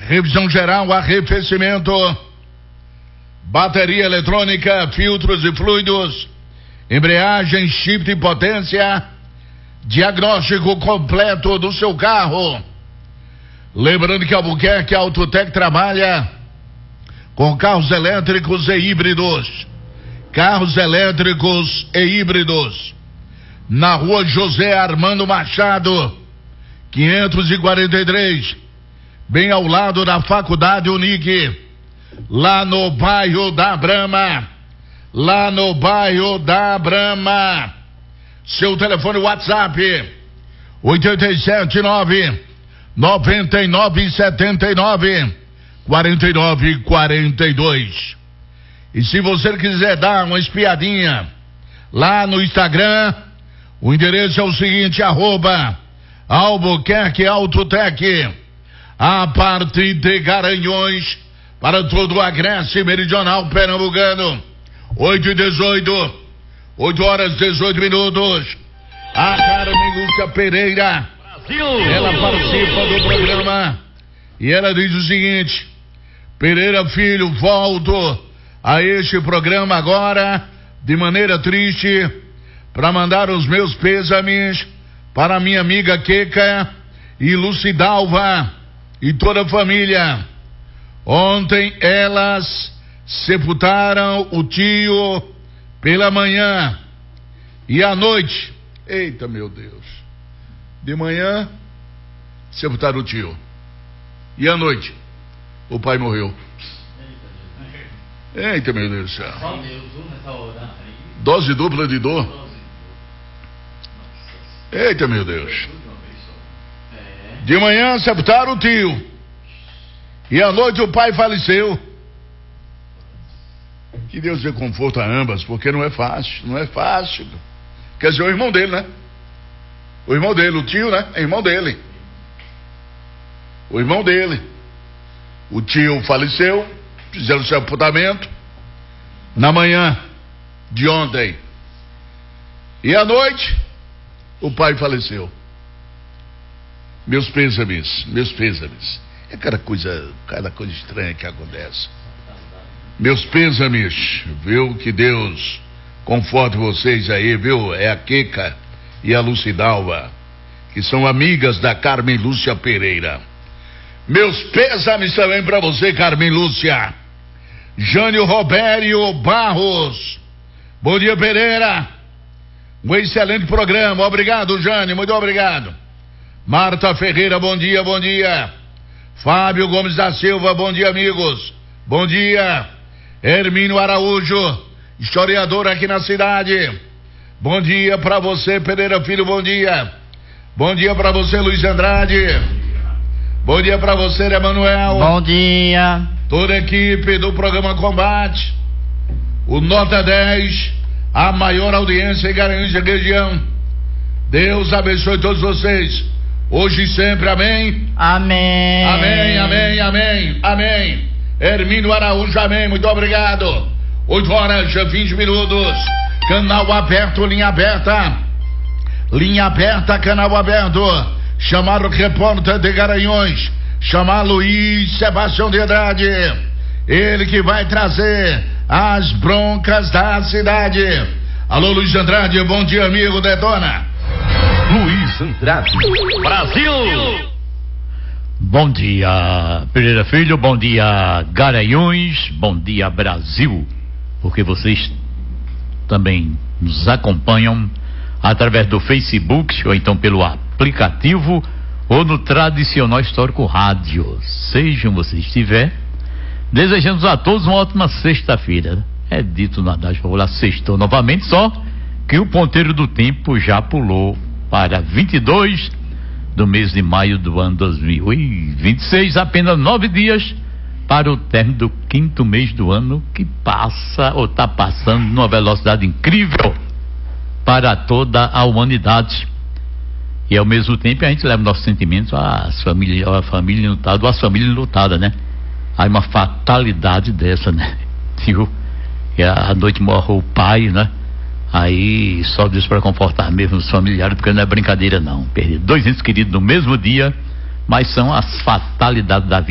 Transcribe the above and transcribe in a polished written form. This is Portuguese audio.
revisão geral, arrefecimento, bateria eletrônica, filtros e fluidos, embreagem, shift e potência, diagnóstico completo do seu carro. Lembrando que a Albuquerque Autotec trabalha com carros elétricos e híbridos. Carros elétricos e híbridos. Na rua José Armando Machado, 543, bem ao lado da Faculdade Unic, lá no bairro da Brama. Lá no bairro da Brama. Seu telefone WhatsApp 879-9979-4942. E se você quiser dar uma espiadinha lá no Instagram, o endereço é o seguinte: @Albuquerque Autotec, a partir de Garanhuns para todo o Agreste Meridional Pernambucano. 8 horas 18 minutos. A Carmen Lúcia Pereira, ela participa do programa e ela diz o seguinte: Pereira Filho, volto a este programa agora de maneira triste para mandar os meus pêsames para minha amiga Queca e Lucidalva e toda a família. Ontem elas sepultaram o tio pela manhã e à noite, eita meu Deus, de manhã sepultaram o tio e à noite o pai morreu. Eita meu Deus do céu, dose dupla de dor. Eita meu Deus, de manhã sepultaram o tio e à noite o pai faleceu. Que Deus dê conforto a ambas, porque não é fácil, não é fácil. Quer dizer, o irmão dele, né? O irmão dele, o tio, né? É irmão dele. O irmão dele. O tio faleceu, fizeram o sepultamento na manhã de ontem. E à noite, o pai faleceu. Meus pêsames, meus pêsames. É cada coisa estranha que acontece. Meus pêsames, viu? Que Deus conforte vocês aí, viu? É a Queca e a Lucidalva, que são amigas da Carmen Lúcia Pereira. Meus pêsames também para você, Carmen Lúcia. Jânio Robério Barros, bom dia, Pereira. Um excelente programa, obrigado, Jânio, muito obrigado. Marta Ferreira, bom dia, bom dia. Fábio Gomes da Silva, bom dia, amigos, bom dia. Hermínio Araújo, historiador aqui na cidade, bom dia para você, Pereira Filho, bom dia. Bom dia para você, Luiz Andrade. Bom dia para você, Emanuel. Bom dia. Toda a equipe do programa Combate, o Nota 10, a maior audiência em Garanhuns e região. Deus abençoe todos vocês, hoje e sempre, amém? Amém. Amém, amém, amém, amém. Hermínio Araújo, amém, muito obrigado. 8 horas e 20 minutos. Canal aberto, linha aberta. Linha aberta, canal aberto. Chamar o repórter de Garanhuns, chamar Luiz Sebastião de Andrade. Ele que vai trazer as broncas da cidade. Alô, Luiz Andrade, bom dia, amigo, detona. Luiz Andrade, Brasil. Bom dia, Pereira Filho, bom dia, Garanhuns, bom dia, Brasil, porque vocês também nos acompanham através do Facebook, ou então pelo aplicativo, ou no tradicional Histórico Rádio. Seja onde você estiver, desejamos a todos uma ótima sexta-feira. É dito na Dádiva Popular, sextou novamente, só que o ponteiro do tempo já pulou para 22 do mês de maio do ano 2026, apenas 9 dias para o término do 5º mês do ano, que passa ou está passando numa velocidade incrível para toda a humanidade. E ao mesmo tempo a gente leva nossos sentimentos às famílias, à família lutada, ou às famílias lutadas, né? Aí uma fatalidade dessa, né? E à noite morre o pai, né? Aí só Deus para confortar mesmo os familiares, porque não é brincadeira não. Perder 2 entes queridos no mesmo dia, mas são as fatalidades da vida.